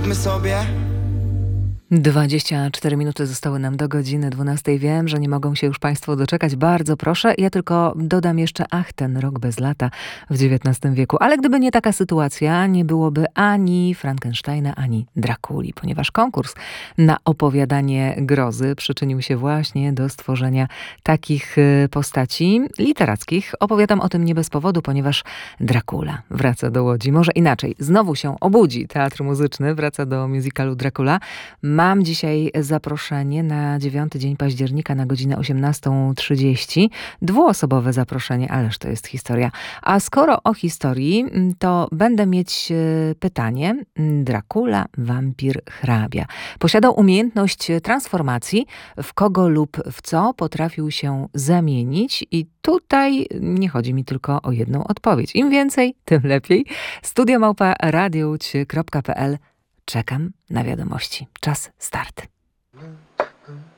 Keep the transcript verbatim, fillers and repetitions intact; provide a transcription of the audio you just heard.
zróbmy sobie. dwadzieścia cztery minuty zostały nam do godziny dwunastej. Wiem, że nie mogą się już Państwo doczekać. Bardzo proszę. Ja tylko dodam jeszcze, ach, ten rok bez lata w dziewiętnastym wieku. Ale gdyby nie taka sytuacja, nie byłoby ani Frankensteina, ani Drakuli, ponieważ konkurs na opowiadanie grozy przyczynił się właśnie do stworzenia takich y, postaci literackich. Opowiadam o tym nie bez powodu, ponieważ Dracula wraca do Łodzi. Może inaczej, znowu się obudzi Teatr Muzyczny, wraca do musicalu Dracula. Mam dzisiaj zaproszenie na dziewiąty dzień października na godzinę osiemnastą trzydzieści. Dwuosobowe zaproszenie, ależ to jest historia. A skoro o historii, to będę mieć pytanie. Dracula, wampir, hrabia. Posiadał umiejętność transformacji. W kogo lub w co potrafił się zamienić? I tutaj nie chodzi mi tylko o jedną odpowiedź. Im więcej, tym lepiej. Studio małpa radiowódź kropka p l. Czekam na wiadomości. Czas start.